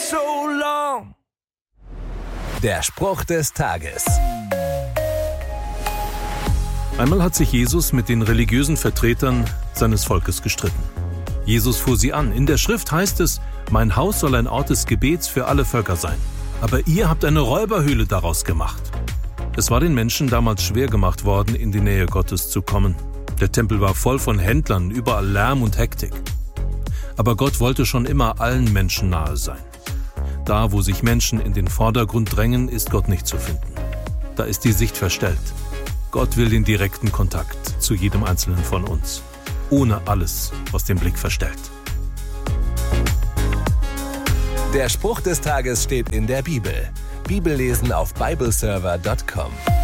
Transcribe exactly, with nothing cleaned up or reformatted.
so long. Der Spruch des Tages. Einmal hat sich Jesus mit den religiösen Vertretern seines Volkes gestritten. Jesus fuhr sie an. In der Schrift heißt es, mein Haus soll ein Ort des Gebets für alle Völker sein. Aber ihr habt eine Räuberhöhle daraus gemacht. Es war den Menschen damals schwer gemacht worden, in die Nähe Gottes zu kommen. Der Tempel war voll von Händlern, überall Lärm und Hektik. Aber Gott wollte schon immer allen Menschen nahe sein. Da, wo sich Menschen in den Vordergrund drängen, ist Gott nicht zu finden. Da ist die Sicht verstellt. Gott will den direkten Kontakt zu jedem Einzelnen von uns, ohne alles aus dem Blick verstellt. Der Spruch des Tages steht in der Bibel. Bibellesen auf bibleserver punkt com.